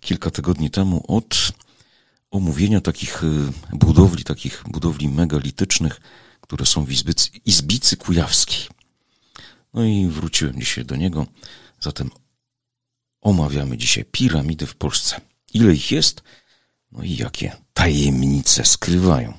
kilka tygodni temu od omówienia takich budowli megalitycznych, które są w Izbicy Kujawskiej. No i wróciłem dzisiaj do niego, zatem omawiamy dzisiaj piramidy w Polsce. Ile ich jest? No i jakie tajemnice skrywają.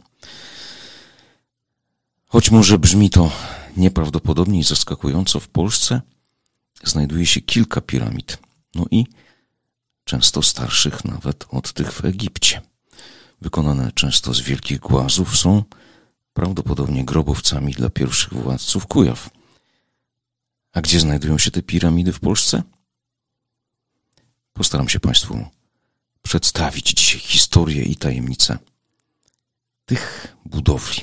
Choć może brzmi to nieprawdopodobnie i zaskakująco, w Polsce znajduje się kilka piramid. No i często starszych nawet od tych w Egipcie. Wykonane często z wielkich głazów, są prawdopodobnie grobowcami dla pierwszych władców Kujaw. A gdzie znajdują się te piramidy w Polsce? Postaram się Państwu przedstawić dzisiaj historię i tajemnicę tych budowli.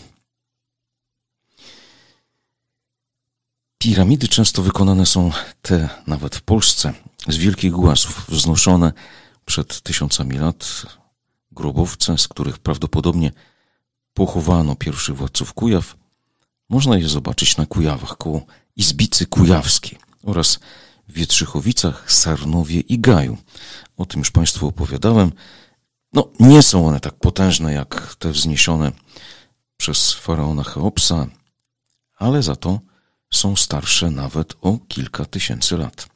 Piramidy często wykonane są te nawet w Polsce z wielkich głazów, wznoszone przed tysiącami lat, grobowce, z których prawdopodobnie pochowano pierwszych władców Kujaw. Można je zobaczyć na Kujawach koło Izbicy Kujawskiej oraz w Wietrzychowicach, Sarnowie i Gaju. O tym już Państwu opowiadałem. No, nie są one tak potężne jak te wzniesione przez faraona Cheopsa, ale za to są starsze nawet o kilka tysięcy lat.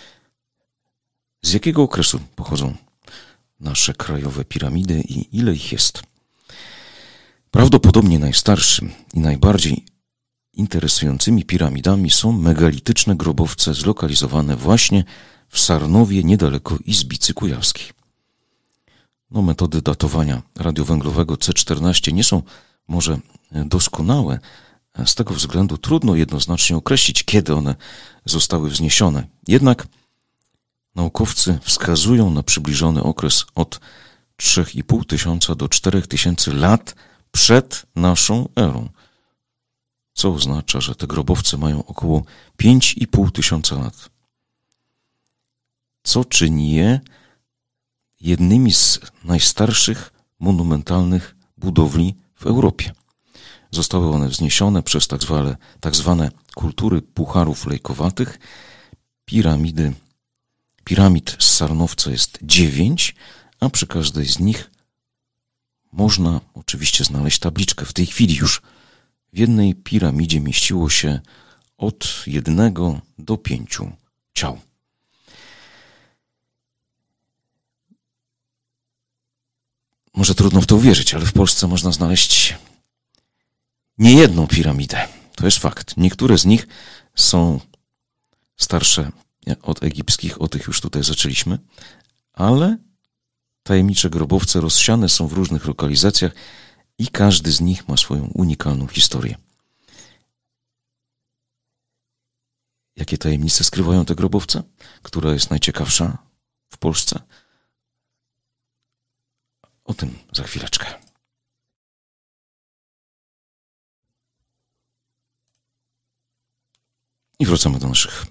Z jakiego okresu pochodzą nasze krajowe piramidy i ile ich jest? Prawdopodobnie najstarszym i najbardziej interesującymi piramidami są megalityczne grobowce zlokalizowane właśnie w Sarnowie, niedaleko Izbicy Kujawskiej. Metody datowania radiowęglowego C14 nie są może doskonałe. Z tego względu trudno jednoznacznie określić, kiedy one zostały wzniesione. Jednak naukowcy wskazują na przybliżony okres od 3,5 tysiąca do 4 tysięcy lat przed naszą erą. Co oznacza, że te grobowce mają około 5,5 tysiąca lat. Co czyni je jednymi z najstarszych monumentalnych budowli w Europie. Zostały one wzniesione przez tak zwane kultury pucharów lejkowatych. Piramid z Sarnowca jest 9, a przy każdej z nich można oczywiście znaleźć tabliczkę. W tej chwili już w jednej piramidzie mieściło się od 1 do 5 ciał. Może trudno w to uwierzyć, ale w Polsce można znaleźć niejedną piramidę. To jest fakt. Niektóre z nich są starsze od egipskich, o tych już tutaj zaczęliśmy, ale tajemnicze grobowce rozsiane są w różnych lokalizacjach i każdy z nich ma swoją unikalną historię. Jakie tajemnice skrywają te grobowce? Która jest najciekawsza w Polsce? O tym za chwileczkę. I wracamy do naszych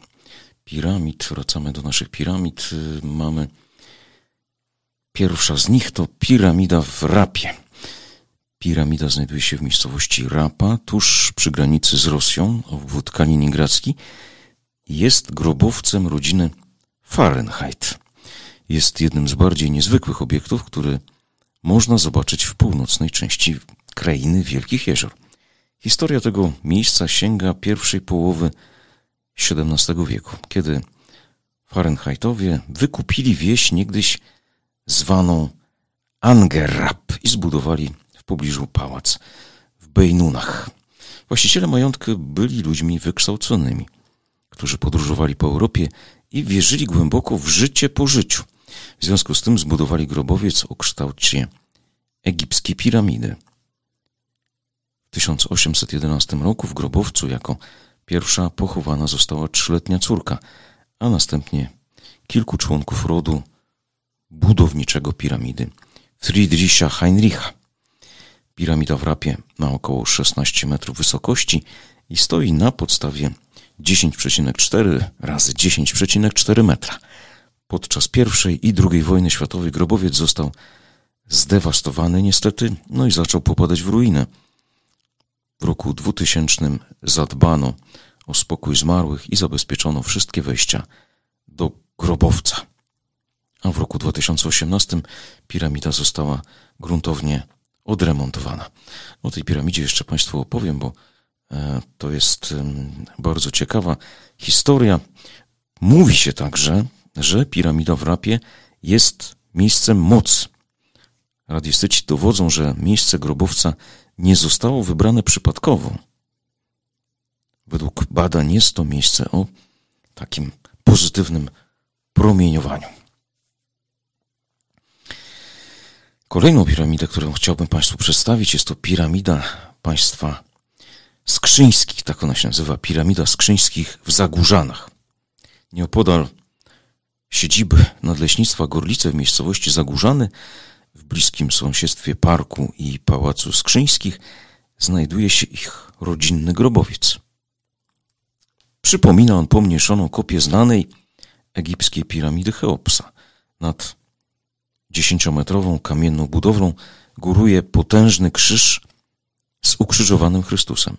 piramid. Mamy pierwsza z nich to piramida w Rapie. Piramida znajduje się w miejscowości Rapa, tuż przy granicy z Rosją, obwód kaliningradzki. Jest grobowcem rodziny Fahrenheit. Jest jednym z bardziej niezwykłych obiektów, który można zobaczyć w północnej części krainy Wielkich Jezior. Historia tego miejsca sięga pierwszej połowy XVII wieku, kiedy Fahrenheitowie wykupili wieś niegdyś zwaną Angerrap i zbudowali w pobliżu pałac w Bejnunach. Właściciele majątku byli ludźmi wykształconymi, którzy podróżowali po Europie i wierzyli głęboko w życie po życiu. W związku z tym zbudowali grobowiec o kształcie egipskiej piramidy. W 1811 roku w grobowcu jako pierwsza pochowana została 3-letnia córka, a następnie kilku członków rodu budowniczego piramidy Friedricha Heinricha. Piramida w Rapie ma około 16 metrów wysokości i stoi na podstawie 10,4 razy 10,4 metra. Podczas I i II wojny światowej grobowiec został zdewastowany niestety, i zaczął popadać w ruinę. W roku 2000 zadbano o spokój zmarłych i zabezpieczono wszystkie wejścia do grobowca. a w roku 2018 piramida została gruntownie odremontowana. O tej piramidzie jeszcze Państwu opowiem, bo to jest bardzo ciekawa historia. Mówi się także, że piramida w Rapie jest miejscem mocy. Radiostyci dowodzą, że miejsce grobowca nie zostało wybrane przypadkowo. Według badań jest to miejsce o takim pozytywnym promieniowaniu. Kolejną piramidę, którą chciałbym Państwu przedstawić, jest to piramida państwa Skrzyńskich. Tak ona się nazywa, piramida Skrzyńskich w Zagórzanach. Nieopodal siedziby Nadleśnictwa Gorlice w miejscowości Zagórzany, w bliskim sąsiedztwie parku i pałacu Skrzyńskich, znajduje się ich rodzinny grobowiec. Przypomina on pomniejszoną kopię znanej egipskiej piramidy Cheopsa. Nad 10-metrową kamienną budowlą góruje potężny krzyż z ukrzyżowanym Chrystusem.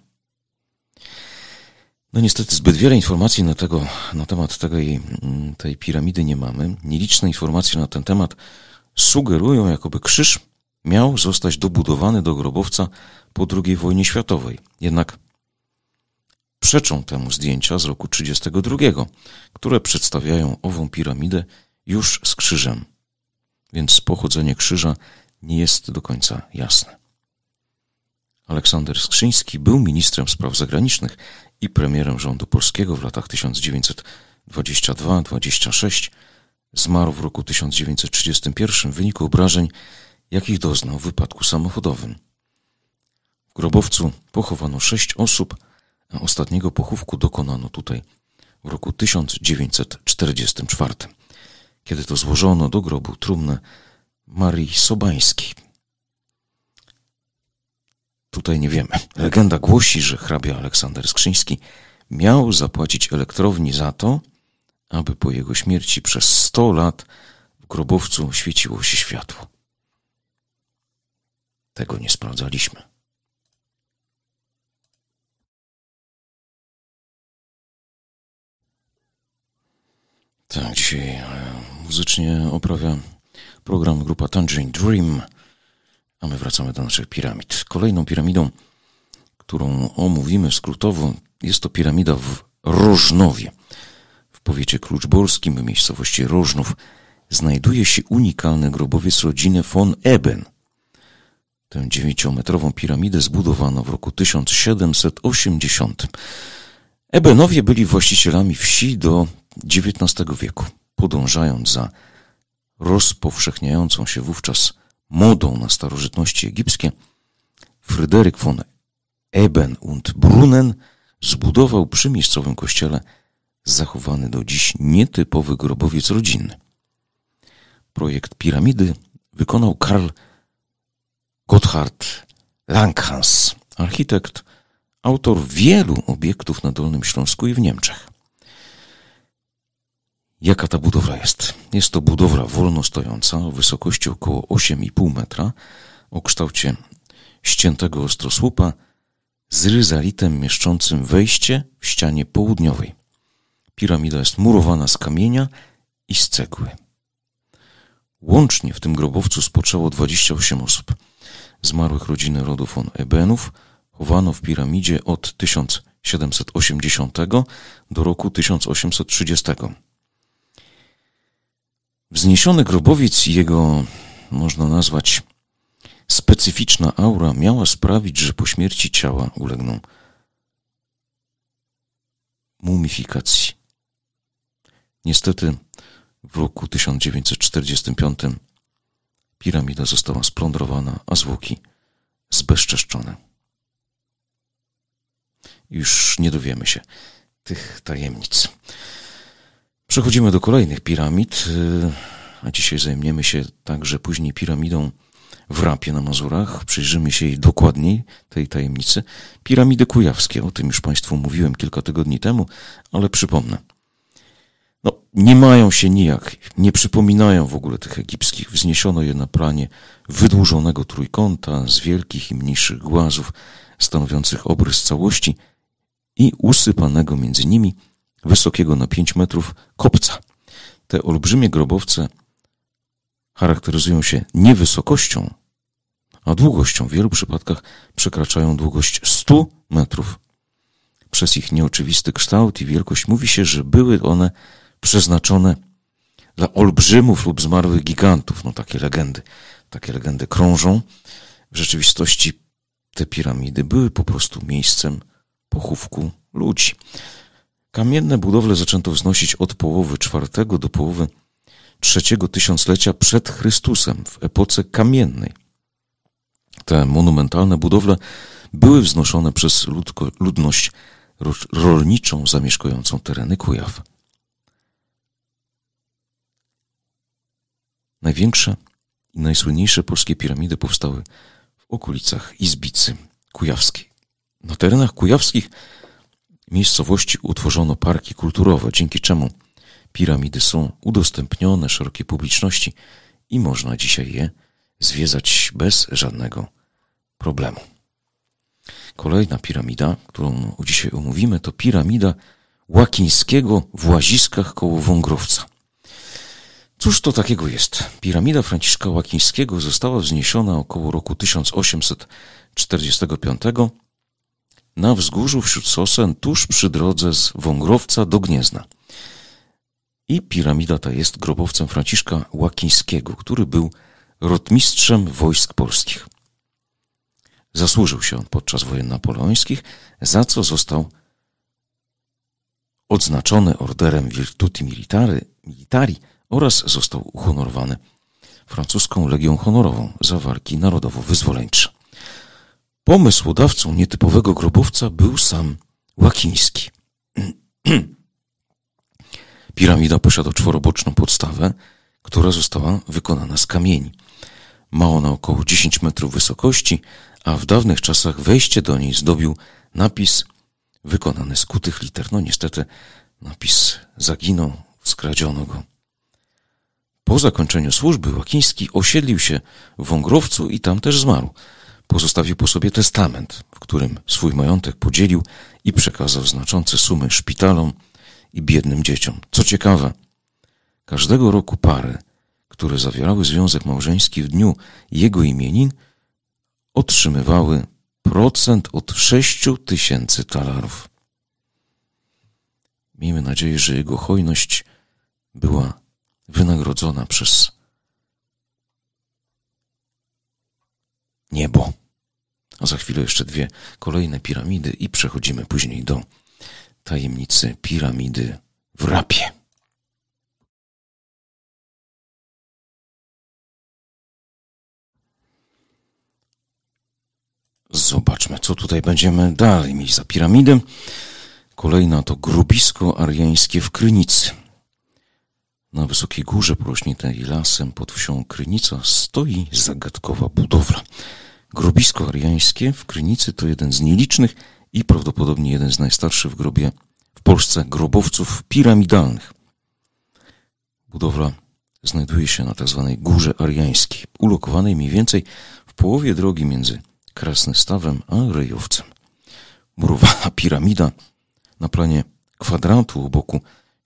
No niestety zbyt wiele informacji na temat tej piramidy nie mamy. Nieliczne informacje na ten temat sugerują, jakoby krzyż miał zostać dobudowany do grobowca po II wojnie światowej. Jednak przeczą temu zdjęcia z roku 1932, które przedstawiają ową piramidę już z krzyżem. Więc pochodzenie krzyża nie jest do końca jasne. Aleksander Skrzyński był ministrem spraw zagranicznych i premierem rządu polskiego w latach 1922-26. Zmarł w roku 1931 w wyniku obrażeń, jakich doznał w wypadku samochodowym. W grobowcu pochowano 6 osób, a ostatniego pochówku dokonano tutaj w roku 1944, kiedy to złożono do grobu trumnę Marii Sobańskiej. Tutaj nie wiemy. Legenda głosi, że hrabia Aleksander Skrzyński miał zapłacić elektrowni za to, aby po jego śmierci przez 100 lat w grobowcu świeciło się światło. Tego nie sprawdzaliśmy. Tak, dzisiaj muzycznie oprawia program grupa Tangerine Dream, a my wracamy do naszych piramid. Kolejną piramidą, którą omówimy skrótowo, jest to piramida w Rożnowie. W powiecie kluczborskim, w miejscowości Rożnów, znajduje się unikalny grobowiec rodziny von Eben. Tę 9-metrową piramidę zbudowano w roku 1780. Ebenowie byli właścicielami wsi do XIX wieku. Podążając za rozpowszechniającą się wówczas modą na starożytności egipskie, Fryderyk von Eben und Brunnen zbudował przy miejscowym kościele zachowany do dziś nietypowy grobowiec rodzinny. Projekt piramidy wykonał Karl Gotthard Langhans, architekt, autor wielu obiektów na Dolnym Śląsku i w Niemczech. Jaka ta budowla jest? Jest to budowla wolno stojąca o wysokości około 8,5 metra, o kształcie ściętego ostrosłupa z ryzalitem mieszczącym wejście w ścianie południowej. Piramida jest murowana z kamienia i z cegły. Łącznie w tym grobowcu spoczęło 28 osób. Zmarłych rodziny rodu von Ebenów chowano w piramidzie od 1780 do roku 1830. Wzniesiony grobowiec i jego, można nazwać, specyficzna aura miała sprawić, że po śmierci ciała ulegną mumifikacji. Niestety w roku 1945 piramida została splądrowana, a zwłoki zbezczeszczone. Już nie dowiemy się tych tajemnic. Przechodzimy do kolejnych piramid, a dzisiaj zajmiemy się także później piramidą w Rapie na Mazurach. Przyjrzymy się jej dokładniej, tej tajemnicy. Piramidy kujawskie, o tym już Państwu mówiłem kilka tygodni temu, ale przypomnę. Nie mają się nijak, nie przypominają w ogóle tych egipskich. Wzniesiono je na planie wydłużonego trójkąta z wielkich i mniejszych głazów stanowiących obrys całości i usypanego między nimi wysokiego na 5 metrów kopca. Te olbrzymie grobowce charakteryzują się nie wysokością, a długością. W wielu przypadkach przekraczają długość 100 metrów. Przez ich nieoczywisty kształt i wielkość mówi się, że były one przeznaczone dla olbrzymów lub zmarłych gigantów. No takie legendy krążą. W rzeczywistości te piramidy były po prostu miejscem pochówku ludzi. Kamienne budowle zaczęto wznosić od połowy IV do połowy III tysiąclecia przed Chrystusem, w epoce kamiennej. Te monumentalne budowle były wznoszone przez ludność rolniczą zamieszkującą tereny Kujaw. Największe i najsłynniejsze polskie piramidy powstały w okolicach Izbicy Kujawskiej. Na terenach kujawskich miejscowości utworzono parki kulturowe, dzięki czemu piramidy są udostępnione szerokiej publiczności i można dzisiaj je zwiedzać bez żadnego problemu. Kolejna piramida, którą dzisiaj omówimy, to piramida Łakińskiego w Łaziskach koło Wągrowca. Cóż to takiego jest? Piramida Franciszka Łakińskiego została wzniesiona około roku 1845 na wzgórzu wśród sosen tuż przy drodze z Wągrowca do Gniezna. I piramida ta jest grobowcem Franciszka Łakińskiego, który był rotmistrzem wojsk polskich. Zasłużył się on podczas wojen napoleońskich, za co został odznaczony orderem Virtuti Militari oraz został uhonorowany francuską Legią Honorową za walki narodowo-wyzwoleńcze. Pomysłodawcą nietypowego grobowca był sam Łakiński. Piramida posiada czworoboczną podstawę, która została wykonana z kamieni. Ma ona około 10 metrów wysokości, a w dawnych czasach wejście do niej zdobił napis wykonany z kutych liter. No niestety napis zaginął, skradziono go. Po zakończeniu służby Łakiński osiedlił się w Wągrowcu i tam też zmarł. Pozostawił po sobie testament, w którym swój majątek podzielił i przekazał znaczące sumy szpitalom i biednym dzieciom. Co ciekawe, każdego roku pary, które zawierały związek małżeński w dniu jego imienin, otrzymywały procent od 6 000 talarów. Miejmy nadzieję, że jego hojność była wynagrodzona przez niebo. A za chwilę jeszcze 2 kolejne piramidy i przechodzimy później do tajemnicy piramidy w Rapie. Zobaczmy, co tutaj będziemy dalej mieć za piramidę. Kolejna to grobisko ariańskie w Krynicy. Na wysokiej górze porośniętej lasem pod wsią Krynica stoi zagadkowa budowla. Grobisko ariańskie w Krynicy to jeden z nielicznych i prawdopodobnie jeden z najstarszych w Polsce grobowców piramidalnych. Budowla znajduje się na tzw. Górze Ariańskiej, ulokowanej mniej więcej w połowie drogi między Krasnystawem a Ryjowcem. Murowana piramida na planie kwadratu o boku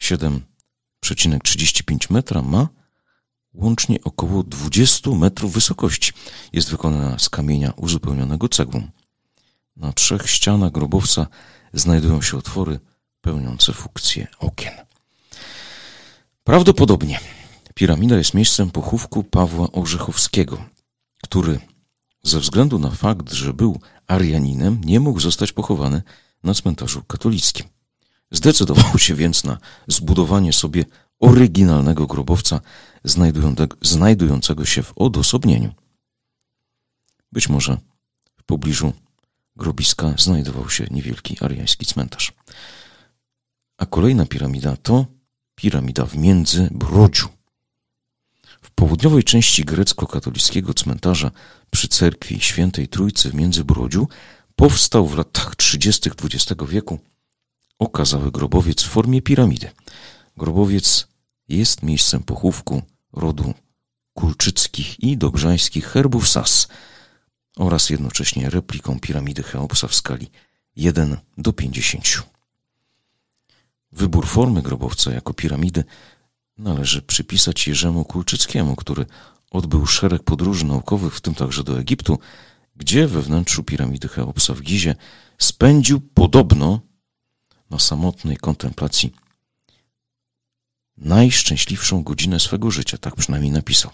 7,35 metra ma łącznie około 20 metrów wysokości. Jest wykonana z kamienia uzupełnionego cegłą. Na 3 ścianach grobowca znajdują się otwory pełniące funkcję okien. Prawdopodobnie piramida jest miejscem pochówku Pawła Orzechowskiego, który ze względu na fakt, że był Arianinem, nie mógł zostać pochowany na cmentarzu katolickim. Zdecydował się więc na zbudowanie sobie oryginalnego grobowca znajdującego się w odosobnieniu. Być może w pobliżu grobiska znajdował się niewielki ariański cmentarz. A kolejna piramida to piramida w Międzybrodziu. W południowej części grecko-katolickiego cmentarza przy cerkwi Świętej Trójcy w Międzybrodziu powstał w latach 30. XX wieku okazały grobowiec w formie piramidy. Grobowiec jest miejscem pochówku rodu kulczyckich i dobrzańskich herbów Sas oraz jednocześnie repliką piramidy Cheopsa w skali 1:50. Wybór formy grobowca jako piramidy należy przypisać Jerzemu Kulczyckiemu, który odbył szereg podróży naukowych, w tym także do Egiptu, gdzie we wnętrzu piramidy Cheopsa w Gizie spędził podobno na samotnej kontemplacji najszczęśliwszą godzinę swego życia, tak przynajmniej napisał.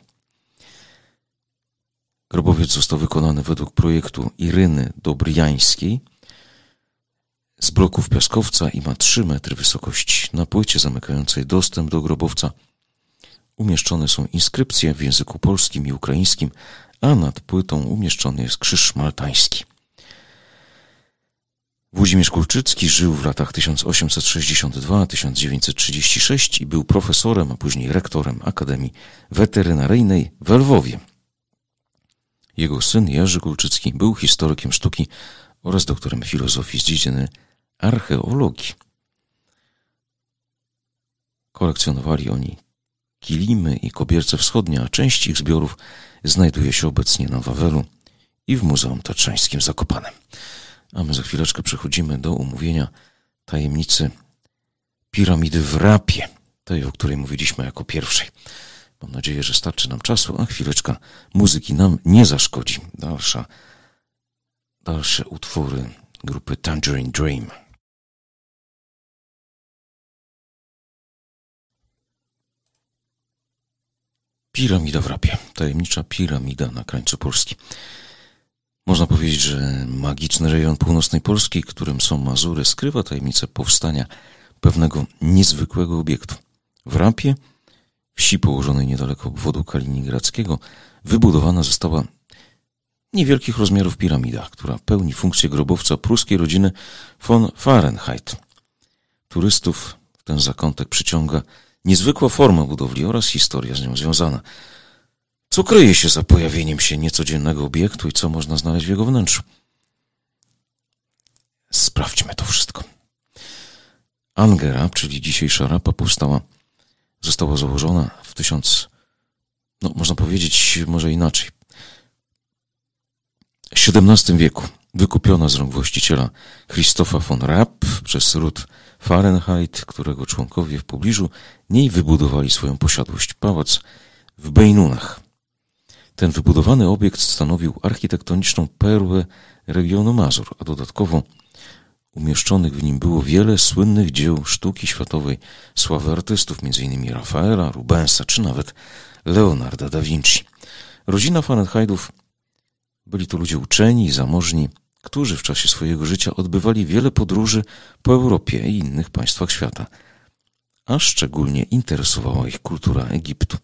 Grobowiec został wykonany według projektu Iryny Dobrjańskiej z bloków piaskowca i ma 3 metry wysokości. Na płycie zamykającej dostęp do grobowca umieszczone są inskrypcje w języku polskim i ukraińskim, a nad płytą umieszczony jest krzyż maltański. Włodzimierz Kulczycki żył w latach 1862-1936 i był profesorem, a później rektorem Akademii Weterynaryjnej w Lwowie. Jego syn Jerzy Kulczycki był historykiem sztuki oraz doktorem filozofii z dziedziny archeologii. Kolekcjonowali oni kilimy i kobierce wschodnie, a część ich zbiorów znajduje się obecnie na Wawelu i w Muzeum Tatrzańskim w Zakopanem. A my za chwileczkę przechodzimy do omówienia tajemnicy piramidy w Rapie, tej, o której mówiliśmy jako pierwszej. Mam nadzieję, że starczy nam czasu, a chwileczka muzyki nam nie zaszkodzi. Dalsze utwory grupy Tangerine Dream. Piramida w Rapie. Tajemnicza piramida na krańcu Polski. Można powiedzieć, że magiczny rejon północnej Polski, którym są Mazury, skrywa tajemnicę powstania pewnego niezwykłego obiektu. W Rapie, wsi położonej niedaleko obwodu kaliningradzkiego, wybudowana została niewielkich rozmiarów piramida, która pełni funkcję grobowca pruskiej rodziny von Fahrenheit. Turystów w ten zakątek przyciąga niezwykła forma budowli oraz historia z nią związana. Co kryje się za pojawieniem się niecodziennego obiektu i co można znaleźć w jego wnętrzu? Sprawdźmy to wszystko. Angera, czyli dzisiejsza Rapa, została założona w można powiedzieć może inaczej, XVII wieku. Wykupiona z rąk właściciela Christopha von Rapp przez ród Fahrenheit, którego członkowie w pobliżu niej wybudowali swoją posiadłość, pałac w Bejnunach. Ten wybudowany obiekt stanowił architektoniczną perłę regionu Mazur, a dodatkowo umieszczonych w nim było wiele słynnych dzieł sztuki światowej sławy artystów, m.in. Rafaela, Rubensa czy nawet Leonarda da Vinci. Rodzina Fahrenheitów byli to ludzie uczeni i zamożni, którzy w czasie swojego życia odbywali wiele podróży po Europie i innych państwach świata, a szczególnie interesowała ich kultura Egiptu.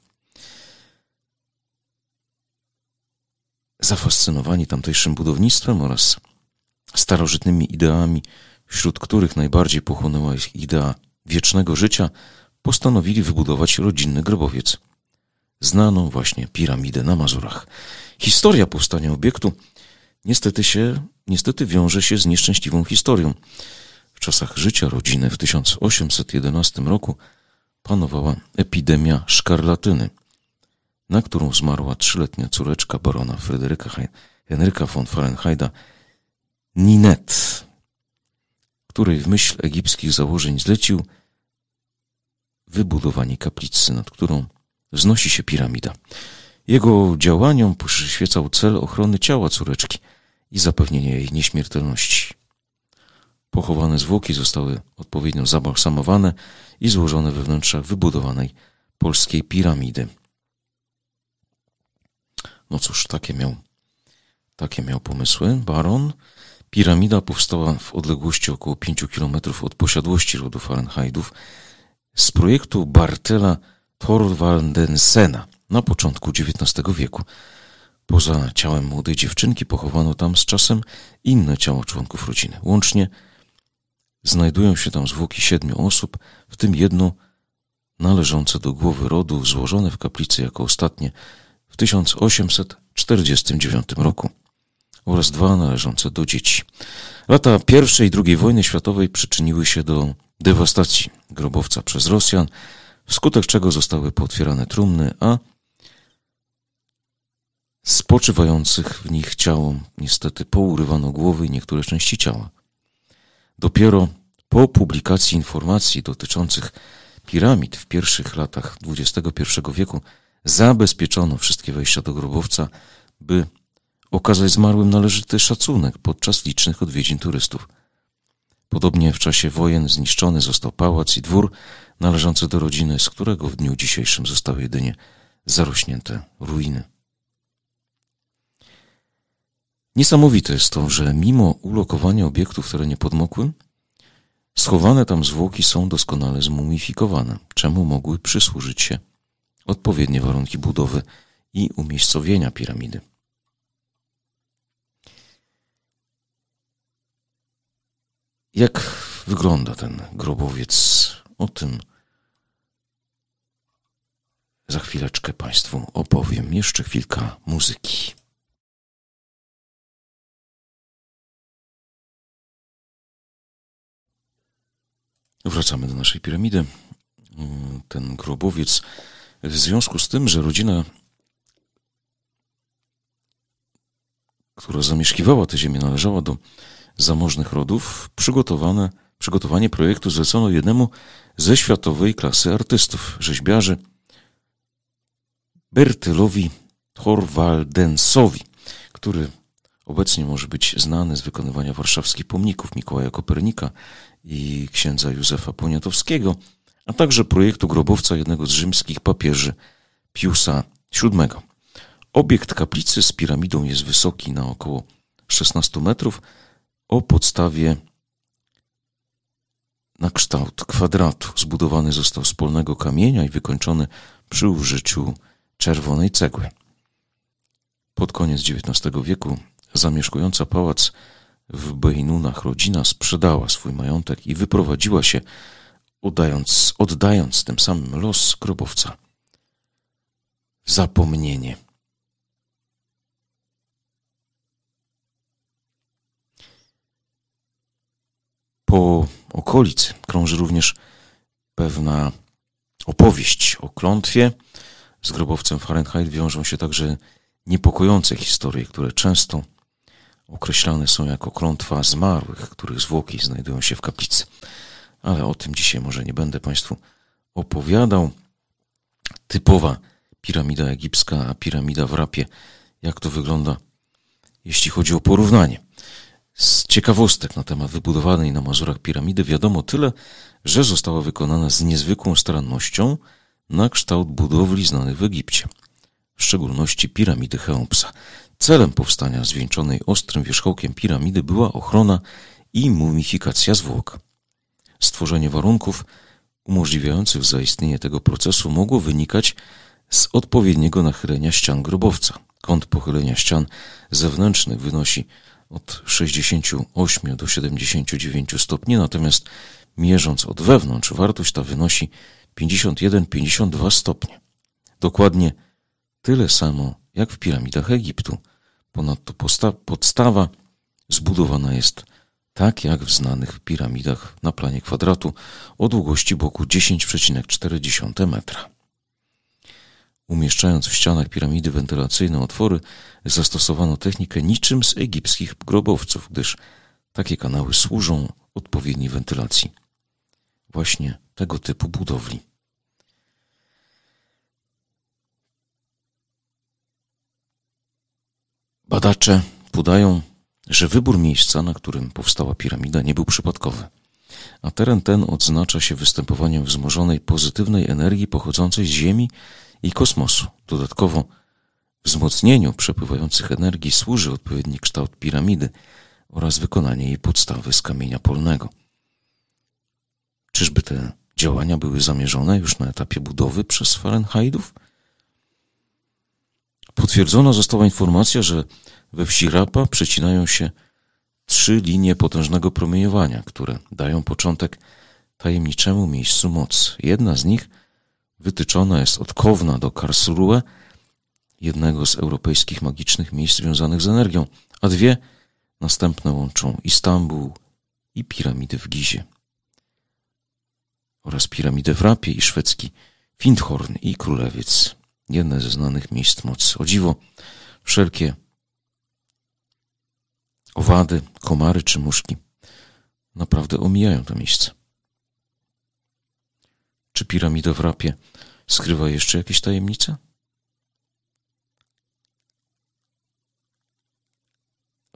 Zafascynowani tamtejszym budownictwem oraz starożytnymi ideami, wśród których najbardziej pochłonęła ich idea wiecznego życia, postanowili wybudować rodzinny grobowiec, znaną właśnie piramidę na Mazurach. Historia powstania obiektu niestety wiąże się z nieszczęśliwą historią. W czasach życia rodziny w 1811 roku panowała epidemia szkarlatyny, na którą zmarła 3-letnia córeczka barona Fryderyka Henryka von Fahrenheita, Ninette, której w myśl egipskich założeń zlecił wybudowanie kaplicy, nad którą wznosi się piramida. Jego działaniom przyświecał cel ochrony ciała córeczki i zapewnienia jej nieśmiertelności. Pochowane zwłoki zostały odpowiednio zabalsamowane i złożone we wnętrzach wybudowanej polskiej piramidy. No cóż, takie miał pomysły baron. Piramida powstała w odległości około 5 km od posiadłości rodu Fahrenheitów z projektu Bartela Thorvaldensena na początku XIX wieku. Poza ciałem młodej dziewczynki pochowano tam z czasem inne ciała członków rodziny. Łącznie znajdują się tam zwłoki 7 osób, w tym jedno należące do głowy rodu, złożone w kaplicy jako ostatnie w 1849 roku oraz 2 należące do dzieci. Lata I i II wojny światowej przyczyniły się do dewastacji grobowca przez Rosjan, wskutek czego zostały pootwierane trumny, a spoczywających w nich ciałom niestety pourywano głowy i niektóre części ciała. Dopiero po publikacji informacji dotyczących piramid w pierwszych latach XXI wieku zabezpieczono wszystkie wejścia do grobowca, by okazać zmarłym należyty szacunek podczas licznych odwiedzin turystów. Podobnie w czasie wojen zniszczony został pałac i dwór należący do rodziny, z którego w dniu dzisiejszym zostały jedynie zarośnięte ruiny. Niesamowite jest to, że mimo ulokowania obiektu w terenie podmokłym, schowane tam zwłoki są doskonale zmumifikowane, czemu mogły przysłużyć się odpowiednie warunki budowy i umiejscowienia piramidy. Jak wygląda ten grobowiec? O tym za chwileczkę Państwu opowiem. Jeszcze chwilka muzyki. Wracamy do naszej piramidy. Ten grobowiec, w związku z tym, że rodzina, która zamieszkiwała tę ziemię, należała do zamożnych rodów, przygotowanie projektu zlecono jednemu ze światowej klasy artystów, rzeźbiarzy Bertelowi Thorwaldensowi, który obecnie może być znany z wykonywania warszawskich pomników Mikołaja Kopernika i księdza Józefa Poniatowskiego, a także projektu grobowca jednego z rzymskich papieży Piusa VII. Obiekt kaplicy z piramidą jest wysoki na około 16 metrów, o podstawie na kształt kwadratu. Zbudowany został z polnego kamienia i wykończony przy użyciu czerwonej cegły. Pod koniec XIX wieku zamieszkująca pałac w Bejnunach rodzina sprzedała swój majątek i wyprowadziła się, oddając tym samym los grobowca w zapomnienie. Po okolicy krąży również pewna opowieść o klątwie. Z grobowcem Fahrenheit wiążą się także niepokojące historie, które często określane są jako klątwa zmarłych, których zwłoki znajdują się w kaplicy. Ale o tym dzisiaj może nie będę Państwu opowiadał. Typowa piramida egipska, a piramida w Rapie. Jak to wygląda, jeśli chodzi o porównanie? Z ciekawostek na temat wybudowanej na Mazurach piramidy wiadomo tyle, że została wykonana z niezwykłą starannością na kształt budowli znanych w Egipcie, w szczególności piramidy Cheopsa. Celem powstania zwieńczonej ostrym wierzchołkiem piramidy była ochrona i mumifikacja zwłok. Stworzenie warunków umożliwiających zaistnienie tego procesu mogło wynikać z odpowiedniego nachylenia ścian grobowca. Kąt pochylenia ścian zewnętrznych wynosi od 68 do 79 stopni, natomiast mierząc od wewnątrz wartość ta wynosi 51-52 stopnie. Dokładnie tyle samo jak w piramidach Egiptu. Ponadto podstawa zbudowana jest tak jak w znanych piramidach na planie kwadratu o długości boku 10,4 metra. Umieszczając w ścianach piramidy wentylacyjne otwory, zastosowano technikę niczym z egipskich grobowców, gdyż takie kanały służą odpowiedniej wentylacji właśnie tego typu budowli. Badacze podają, że wybór miejsca, na którym powstała piramida, nie był przypadkowy, a teren ten odznacza się występowaniem wzmożonej pozytywnej energii pochodzącej z Ziemi i kosmosu. Dodatkowo wzmocnieniu przepływających energii służy odpowiedni kształt piramidy oraz wykonanie jej podstawy z kamienia polnego. Czyżby te działania były zamierzone już na etapie budowy przez Fahrenheitów? Potwierdzona została informacja, że we wsi Rapa przecinają się 3 linie potężnego promieniowania, które dają początek tajemniczemu miejscu mocy. Jedna z nich wytyczona jest od Kowna do Karlsruhe, jednego z europejskich magicznych miejsc związanych z energią, a 2 następne łączą Istanbul i piramidy w Gizie oraz piramidę w Rapie i szwedzki Findhorn i Królewiec, jedne ze znanych miejsc mocy. O dziwo, wszelkie owady, komary czy muszki naprawdę omijają to miejsce. Czy piramida w Rapie skrywa jeszcze jakieś tajemnice?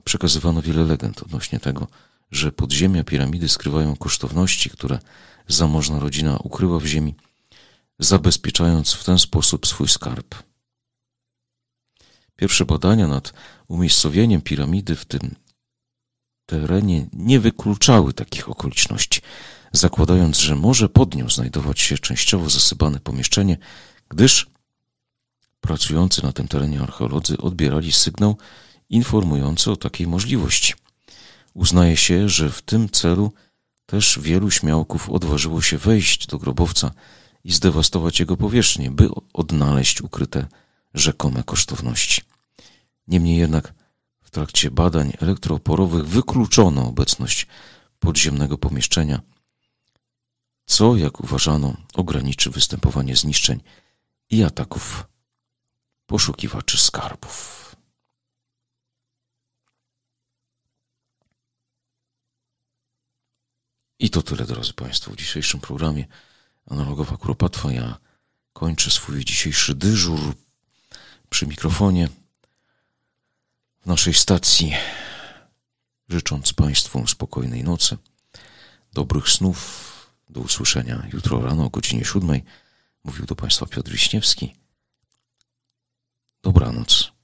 przekazywano wiele legend odnośnie tego, że podziemia piramidy skrywają kosztowności, które zamożna rodzina ukryła w ziemi, zabezpieczając w ten sposób swój skarb. Pierwsze badania nad umiejscowieniem piramidy w tym terenie nie wykluczały takich okoliczności, zakładając, że może pod nią znajdować się częściowo zasypane pomieszczenie, gdyż pracujący na tym terenie archeolodzy odbierali sygnał informujący o takiej możliwości. Uznaje się, że w tym celu też wielu śmiałków odważyło się wejść do grobowca i zdewastować jego powierzchnię, by odnaleźć ukryte rzekome kosztowności. Niemniej jednak w trakcie badań elektrooporowych wykluczono obecność podziemnego pomieszczenia, co, jak uważano, ograniczy występowanie zniszczeń i ataków poszukiwaczy skarbów. I to tyle, drodzy Państwo, w dzisiejszym programie Analogowa Kuropatwa. Ja kończę swój dzisiejszy dyżur przy mikrofonie w naszej stacji, życząc Państwu spokojnej nocy, dobrych snów, do usłyszenia jutro rano o godzinie 7. Mówił do Państwa Piotr Wiśniewski. Dobranoc.